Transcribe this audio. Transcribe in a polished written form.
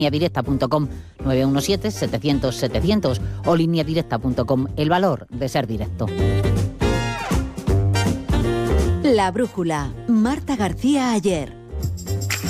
Lineadirecta.com, 917-700-700 o lineadirecta.com, el valor de ser directo. La brújula, Marta García Ayer.